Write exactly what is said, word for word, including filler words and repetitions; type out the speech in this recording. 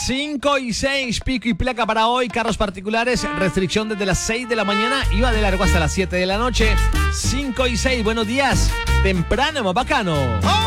cinco y seis, pico y placa para hoy. Carros particulares, restricción desde las seis de la mañana y va de largo hasta las siete de la noche. cinco y seis, buenos días. Temprano, más bacano.